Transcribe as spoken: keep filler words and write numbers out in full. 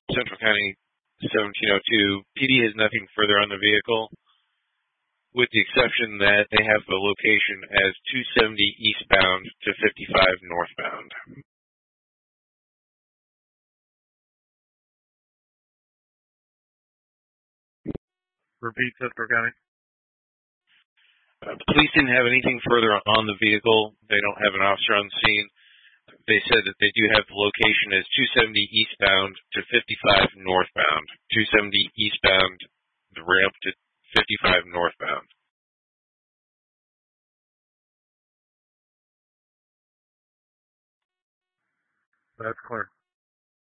Central County seventeen oh two. P D has nothing further on the vehicle, with the exception that they have the location as two seventy eastbound to fifty-five northbound. Repeat, Central County. Uh, the police didn't have anything further on the vehicle. They don't have an officer on the scene. They said that they do have the location as two seventy eastbound to fifty-five northbound. two seventy eastbound, the ramp to fifty-five northbound. That's clear.